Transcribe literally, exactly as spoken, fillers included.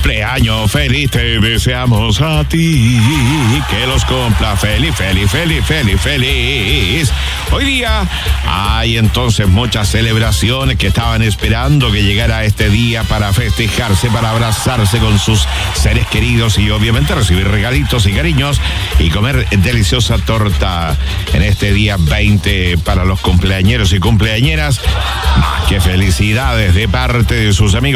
cumpleaños feliz te deseamos a ti. Que los cumpla feliz, feliz, feliz, feliz, feliz. Hoy día hay entonces muchas celebraciones que estaban esperando que llegara este día para festejarse, para abrazarse con sus seres queridos y obviamente recibir regalitos y cariños y comer deliciosa torta en este día veinte para los cumpleañeros y cumpleañeras. ¡Qué felicidades de parte de sus amigos!